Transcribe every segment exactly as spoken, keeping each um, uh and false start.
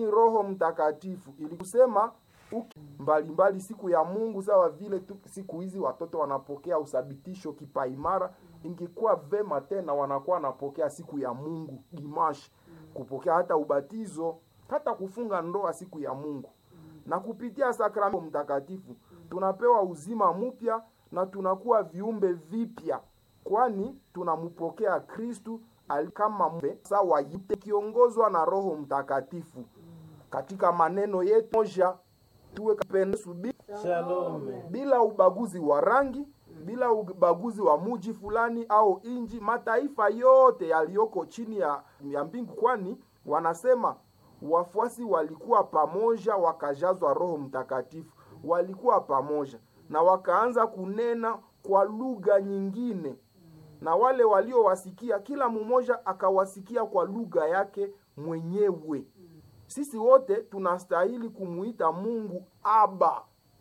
Roho Mtakatifu ili kusema mbalimbali siku ya Mungu, sawa vile tu siku hizi watoto wanapokea usabitisho kipaimara, ingekuwa vema tena wanakuwa wanapokea siku ya Mungu dimash, kupokea hata ubatizo, hata kufunga ndoa siku ya Mungu. Na kupitia sakramento mtakatifu tunapewa uzima mpya na tunakuwa viumbe vipya, kwani tunampokea Kristu kama mbe sawa yite kiongozwa na Roho Mtakatifu. Katika maneno yetu moja tuwe kapendesu Shalom, bila ubaguzi wa rangi, bila ubaguzi wa muji fulani au inji, mataifa yote yaliyoko chini ya, ya mbingu, kwani wanasema wafuasi walikuwa pamoja wakajazwa Roho Mtakatifu, walikuwa pamoja na wakaanza kunena kwa lugha nyingine, na wale waliowasikia kila mmoja akawasikia kwa lugha yake mwenyewe. Sisi wote tunastahili kumuita Mungu Aba.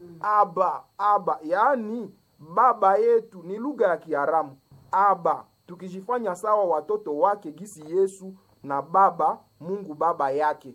Aba, Aba, yaani baba yetu, ni lugha ya Kiaramu. Aba, tukijifanya sawa watoto wake gisi Yesu na baba, Mungu baba yake.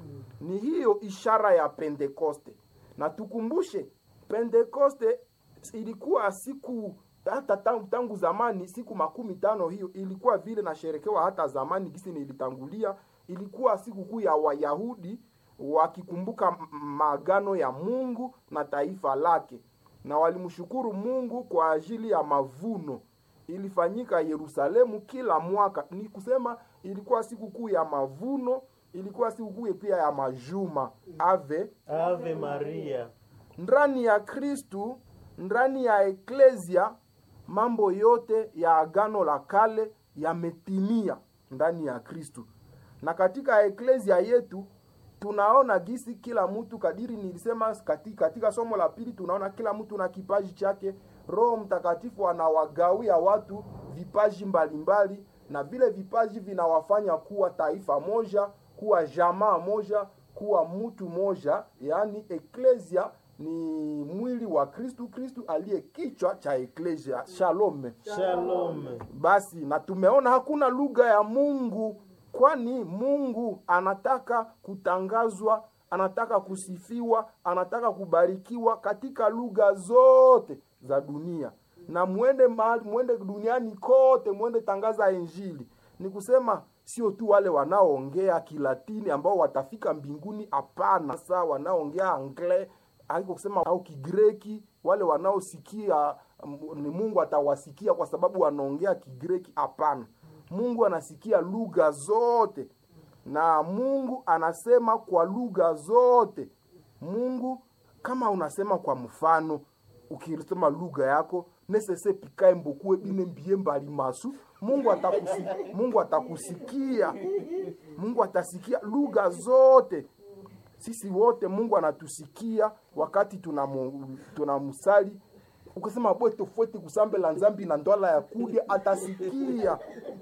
Ni hiyo ishara ya Pentekoste. Na tukumbushe, Pentekoste ilikuwa siku hata tangu, tangu zamani, siku makumi tano hiyo ilikuwa vile na sherekewa hata zamani gisi nilitangulia. Ilikuwa siku kuu ya Wayahudi wakikumbuka maagano ya Mungu na taifa lake, na walimshukuru Mungu kwa ajili ya mavuno. Ilifanyika Yerusalemu kila mwaka. Ni kusema ilikuwa siku kuu ya mavuno, ilikuwa siku kuu pia ya majuma. Ave Ave Maria. Ndani ya Kristu, ndani ya Eklesia, mambo yote ya agano la kale yametimia ndani ya Kristu. Na katika Eklesia yetu tunaona gisi kila mtu, kadiri nilisema katika, katika somo la pili, tunaona kila mtu na kipaji chake. Roho Mtakatifu anawagawia watu vipaji mbalimbali, na vile vipaji vinawafanya kuwa taifa moja, kuwa jamaa moja, kuwa mtu moja. Yaani Eklesia ni mwili wa Kristu, Kristu aliye kichwa cha Eklesia. Shalom. Shalom. Basi na tumeona hakuna lugha ya Mungu, kwani Mungu anataka kutangazwa, anataka kusifiwa, anataka kubarikiwa katika lugha zote za dunia. Na muende mahali, muende duniani kote, muende tangaza Injili. Ni kusema sio tu wale wanaoongea Kilatini ambao watafika mbinguni, hapana. Sasa wanaoongea Anglais, haiko kusema au Kigreki, wale wanaosikia ni Mungu atawasikia kwa sababu wanaongea Kigreki, hapana. Mungu anasikia lugha zote, na Mungu anasema kwa lugha zote. Mungu kama unasema kwa mfano, ukisema lugha yako nesese pikae mbokue bine mbie mbali masu, Mungu atakusikia, Mungu atakusikia. Mungu atasikia lugha zote. Sisi wote Mungu anatusikia wakati tunamu, tunamusali. Ukisema bwe tofauti kusambe la nzambi na ndola ya kudia, atasikia.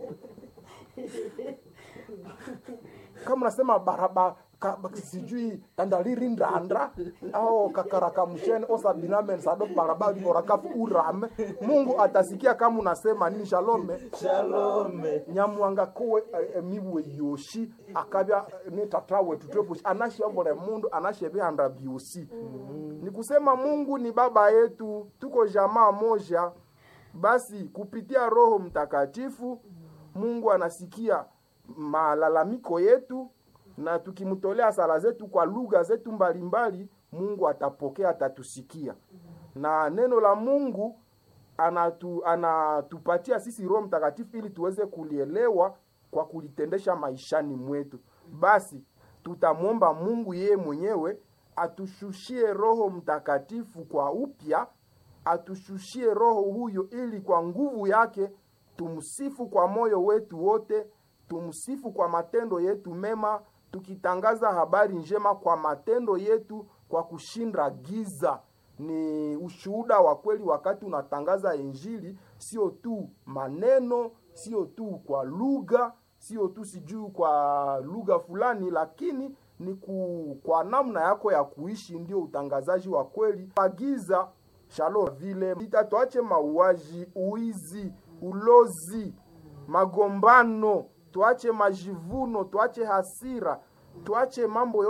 Kama unasema baraba sijui tandaliri ndandra au kakaraka mshene osa binamen sado barabadi orakafu urame, Mungu atasikia kama unasema nini. Shalom. Shalom. Nyamuanga kowe e, miwe yoshi akabya ni tatawe tutwepo anashi ambole mundu anashi bihanda biosi. Mm-hmm. Ni kusema Mungu ni baba yetu, tuko jamaa moja. Basi kupitia Roho Mtakatifu Mungu anasikia malalamiko yetu, na tukimtolea sala zetu kwa lugha zetu mbalimbali, Mungu atapokea, atatusikia. Na neno la Mungu anatu, anatupatia sisi Roho Mtakatifu ili tuweze kulielewa kwa kulitendesha maishani mwetu. Basi tutamwomba Mungu yeye mwenyewe atushushie Roho Mtakatifu kwa upya, atushushie roho huyo ili kwa nguvu yake tumsifu kwa moyo wetu wote, tumsifu kwa matendo yetu mema, tukitangaza habari njema kwa matendo yetu, kwa kushinda giza. Ni ushuhuda wa kweli wakati unatangaza Injili, sio tu maneno, sio tu kwa lugha, sio tu sijui kwa lugha fulani, lakini ni ku, kwa namna yako ya kuishi, ndio utangazaji wa kweli. Agiza Shalom vile itatuache mauaji, uizi, ulozi, magombano, tuache majivuno, tuache hasira, tuache mambo yote